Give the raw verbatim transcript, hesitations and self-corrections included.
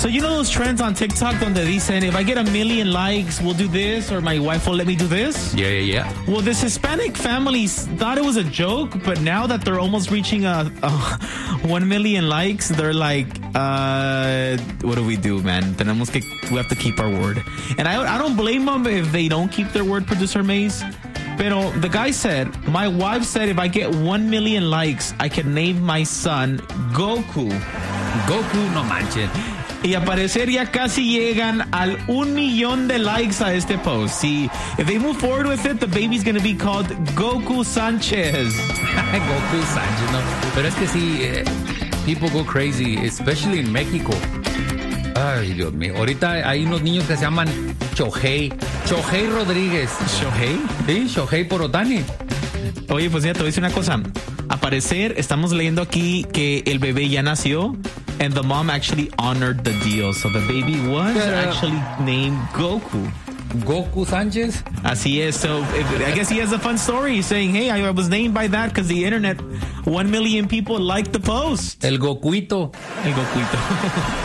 So you know those trends on TikTok donde dicen, if I get a million likes, we'll do this, or my wife will let me do this? Yeah, yeah, yeah. Well, this Hispanic family thought it was a joke, but now that they're almost reaching a, a one million likes, they're like, uh, what do we do, man? Tenemos que, we have to keep our word. And I, I don't blame them if they don't keep their word, Producer Maze. Pero the guy said, my wife said if I get one million likes, I can name my son Goku. Goku, no manches. Y a parecer ya casi llegan al un millón de likes a este post. See, if they move forward with it, the baby's going to be called Goku Sanchez. Goku Sanchez, no. Pero es que sí, eh, people go crazy, especially in Mexico. Ay, Dios mío. Ahorita hay unos niños que se llaman Shohei. Shohei Rodríguez. ¿Shohei? Sí, Shohei por Otani. Oye, pues ya te voy a decir una cosa. A parecer, estamos leyendo aquí que el bebé ya nació. And the mom actually honored the deal. So the baby was Yeah. actually named Goku. Goku Sánchez. Así es. So if, I guess he has a fun story saying, hey, I was named by that because the internet, one million people liked the post. El Gokuito. El Gokuito.